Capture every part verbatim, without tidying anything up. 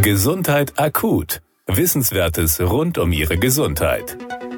Gesundheit akut. Wissenswertes rund um Ihre Gesundheit.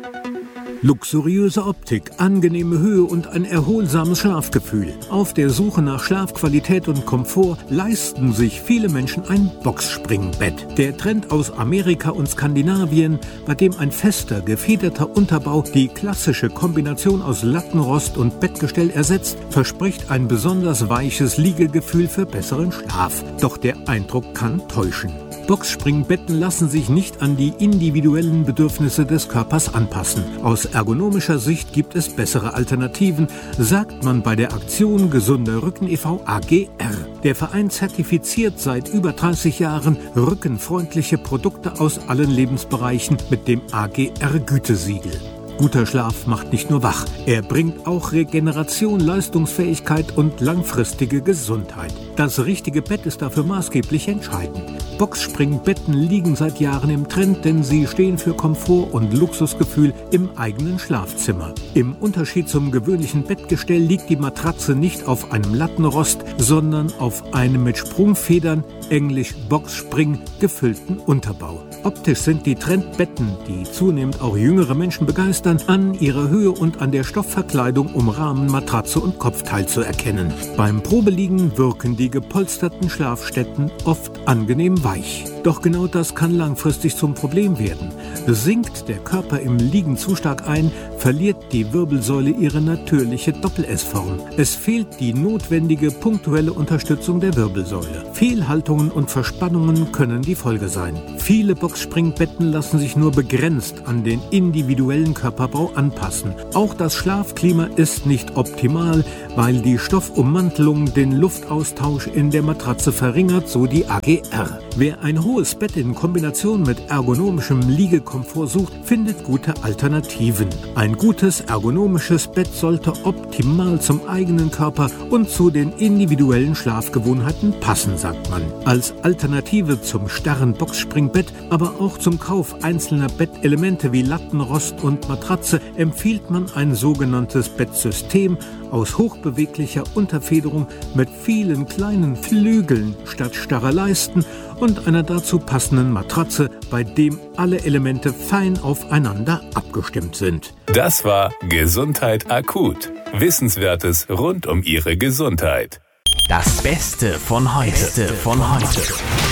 Luxuriöse Optik, angenehme Höhe und ein erholsames Schlafgefühl. Auf der Suche nach Schlafqualität und Komfort leisten sich viele Menschen ein Boxspringbett. Der Trend aus Amerika und Skandinavien, bei dem ein fester, gefederter Unterbau die klassische Kombination aus Lattenrost und Bettgestell ersetzt, verspricht ein besonders weiches Liegegefühl für besseren Schlaf. Doch der Eindruck kann täuschen. Boxspringbetten lassen sich nicht an die individuellen Bedürfnisse des Körpers anpassen. Aus ergonomischer Sicht gibt es bessere Alternativen, sagt man bei der Aktion Gesunder Rücken e V A G R. Der Verein zertifiziert seit über dreißig Jahren rückenfreundliche Produkte aus allen Lebensbereichen mit dem A G R-Gütesiegel. Guter Schlaf macht nicht nur wach, er bringt auch Regeneration, Leistungsfähigkeit und langfristige Gesundheit. Das richtige Bett ist dafür maßgeblich entscheidend. Boxspringbetten liegen seit Jahren im Trend, denn sie stehen für Komfort und Luxusgefühl im eigenen Schlafzimmer. Im Unterschied zum gewöhnlichen Bettgestell liegt die Matratze nicht auf einem Lattenrost, sondern auf einem mit Sprungfedern, englisch Boxspring, gefüllten Unterbau. Optisch sind die Trendbetten, die zunehmend auch jüngere Menschen begeistern, an ihrer Höhe und an der Stoffverkleidung um Rahmen, Matratze und Kopfteil zu erkennen. Beim Probeliegen wirken die gepolsterten Schlafstätten oft angenehm weich. Doch genau das kann langfristig zum Problem werden. Sinkt der Körper im Liegen zu stark ein, verliert die Wirbelsäule ihre natürliche Doppel-S-Form. Es fehlt die notwendige punktuelle Unterstützung der Wirbelsäule. Fehlhaltungen und Verspannungen können die Folge sein. Viele Boxspringbetten lassen sich nur begrenzt an den individuellen Körperbau anpassen. Auch das Schlafklima ist nicht optimal, weil die Stoffummantelung den Luftaustausch in der Matratze verringert, so die A G R. Wer ein hohes Bett in Kombination mit ergonomischem Liegekomfort sucht, findet gute Alternativen. Ein gutes ergonomisches Bett sollte optimal zum eigenen Körper und zu den individuellen Schlafgewohnheiten passen, sagt man. Als Alternative zum starren Boxspringbett, aber auch zum Kauf einzelner Bettelemente wie Lattenrost und Matratze empfiehlt man ein sogenanntes Bettsystem aus hochbeweglicher Unterfederung mit vielen kleinen Flügeln statt starrer Leisten und einer dazu passenden Matratze, bei dem alle Elemente fein aufeinander abgestimmt sind. Das war Gesundheit akut. Wissenswertes rund um Ihre Gesundheit. Das Beste von heute. Beste von heute.